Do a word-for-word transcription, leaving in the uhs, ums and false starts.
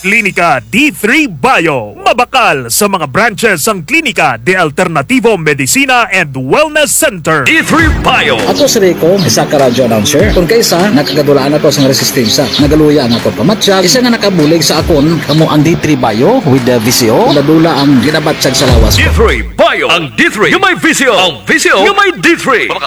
Klinika D three Bio. Mabakal sa mga branches ang Klinika de Alternativo Medicina and Wellness Center. D three Bio. Ako si Rico, isa ka radyo announcer. Kung kaysa, nakagadulaan ako sa resistensya. Nagaluya ang ako pamatsyag. Isa nga nakabulig sa akon, kamo ang D three Bio with the V C O. Ladula ang ginabatsyag sa lawas. D three Bio. Ang D three, yung may V C O. Ang V C O, yung may D three.